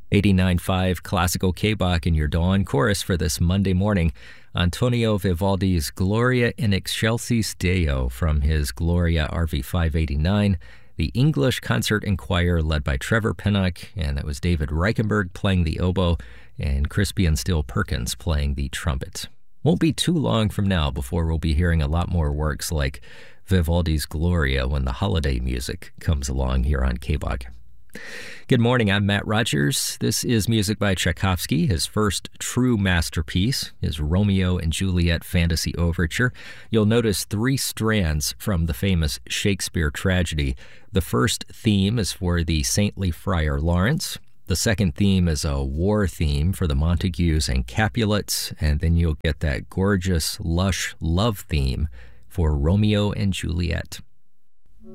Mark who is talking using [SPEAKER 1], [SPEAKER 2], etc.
[SPEAKER 1] 89.5 Classical K-Bach in your dawn chorus for this Monday morning. Antonio Vivaldi's Gloria in Excelsis Deo from his Gloria RV 589. The English Concert and Choir led by Trevor Pinnock, and that was David Reichenberg playing the oboe and Crispian Steele Perkins playing the trumpet. Won't be too long from now before we'll be hearing a lot more works like Vivaldi's Gloria when the holiday music comes along here on K-Bach. Good morning, I'm Matt Rogers. This is music by Tchaikovsky, his first true masterpiece, his Romeo and Juliet fantasy overture. You'll notice three strands from the famous Shakespeare tragedy. The first theme is for the saintly friar Lawrence. The second theme is a war theme for the Montagues and Capulets, and then you'll get that gorgeous, lush love theme for Romeo and Juliet.